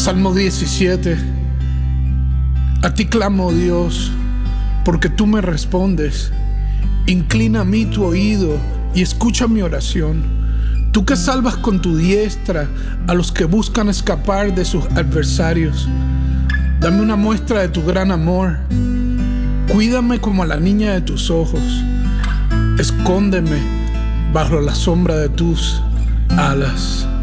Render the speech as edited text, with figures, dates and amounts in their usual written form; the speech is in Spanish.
Salmo 17. A ti clamo, Dios, porque tú me respondes. Inclina a mí tu oído y escucha mi oración. Tú que salvas con tu diestra a los que buscan escapar de sus adversarios. Dame una muestra de tu gran amor. Cuídame como a la niña de tus ojos. Escóndeme bajo la sombra de tus alas.